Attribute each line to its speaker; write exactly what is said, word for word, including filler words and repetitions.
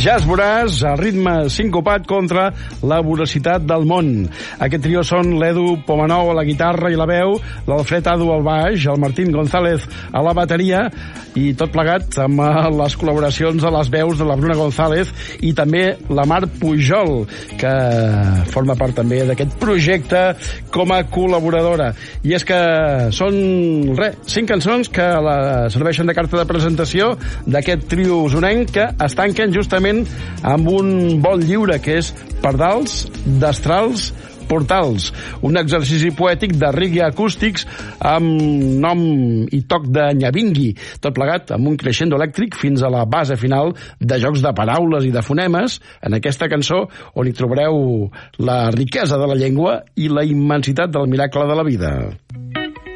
Speaker 1: Jazz voraç, a ritme sincopat contra la voracitat del món. Aquest trio són l'Edu Pomanou a la guitarra i la veu, l'Alfred Adu al baix, el Martín González a la bateria, i tot plegat amb les col·laboracions de les veus de la Bruna González i també la Mar Pujol, que forma part també d'aquest projecte com a col·laboradora. I és que són, res, cinc cançons que la serveixen de carta de presentació d'aquest trio usonenc que es tanquen justament amb un vol lliure, que és Pardals, Destrals, Portals, un exercici poètic de reggae acústics amb nom i toc de nyabingui, tot plegat amb un crescendo elèctric fins a la base final de jocs de paraules i de fonemes en aquesta cançó, on hi trobareu la riquesa de la llengua i la immensitat del miracle de la vida.